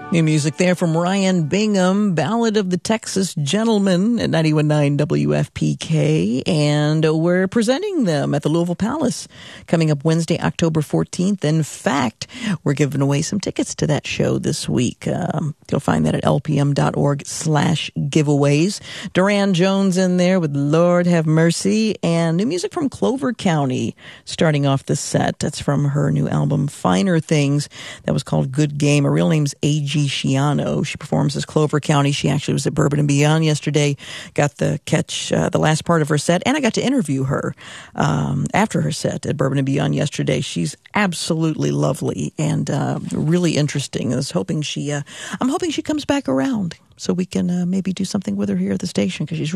New music there from Ryan Bingham, Ballad of the Texas Gentleman at 91.9 WFPK. And we're presenting them at the Louisville Palace coming up Wednesday, October 14th. In fact, we're giving away some tickets to that show this week. You'll find that at lpm.org/giveaways. Duran Jones in there with Lord Have Mercy, and new music from Clover County starting off the set. That's from her new album, Finer Things. That was called Good Game. Her real name's A.G. Shiano. She performs as Clover County. She actually was at Bourbon and Beyond yesterday. Got to catch the last part of her set, and I got to interview her after her set at Bourbon and Beyond yesterday. She's absolutely lovely and really interesting. I'm hoping she comes back around so we can maybe do something with her here at the station, because she's